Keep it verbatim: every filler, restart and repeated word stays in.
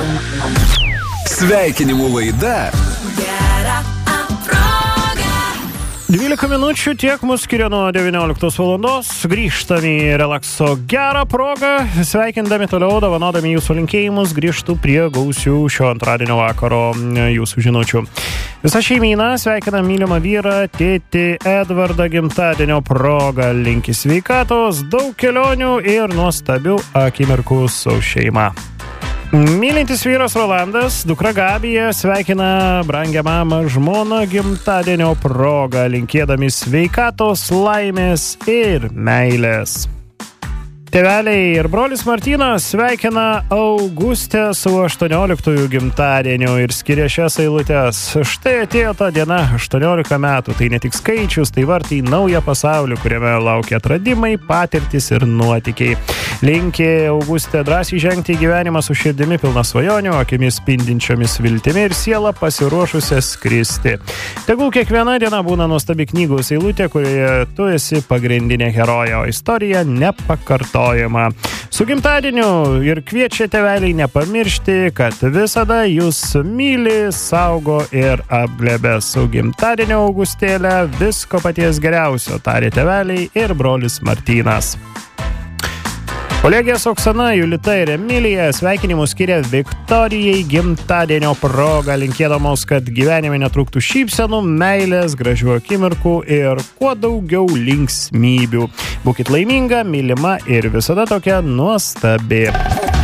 Sveikinimų laida Gera proga. dvylika minučių tiek mus skiria nuo devynioliktos valandos. Grįžtam į relakso gerą progą. Sveikindami toliau, dovanodami jūsų linkėjimus, grįžtų prie gausių šio antradienio vakaro jūsų žinučių. Visa šeimyna sveikina mylimą vyrą, tėtį Edvardą gimtadienio progą. Linki sveikatos, daug kelionių ir nuostabių akimirkų su šeima. Mylintis vyras Rolandas, dukra Gabija sveikina brangią mamą žmoną gimtadienio progą, linkėdami sveikatos, laimės ir meilės. Tėveliai ir brolis Martynas sveikina Augustę su aštuonioliktųjų gimtadieniu ir skiria šias eilutes. Štai atėjo ta diena, aštuoniolika metų, tai ne tik skaičius, tai vartai naują pasaulį, kuriame laukia atradimai, patirtis ir nuotykiai. Linki Augustė drąsiai žengti į gyvenimą su širdimi pilna svajonių, akimis spindinčiomis viltimi ir siela pasiruošusia skristi. Tegul kiekviena diena būna nuostabi knygos eilutė, kurioje tu esi pagrindinė herojė, o istorija nepakartojama. Su gimtadieniu ir kviečia tėveliai nepamiršti, kad visada jūs myli, saugo ir apglėbė. Su gimtadieniu Augustėlę visko paties geriausio, tarė tėveliai ir brolis Martynas. Kolegės Oksana, Julita ir Emilija sveikinimus skiria Viktorijai gimtadienio progą, linkėdamos, kad gyvenime netrūktų šypsenų, meilės, gražių akimirkų ir kuo daugiau linksmybių. Būkit laiminga, mylima ir visada tokia nuostabi.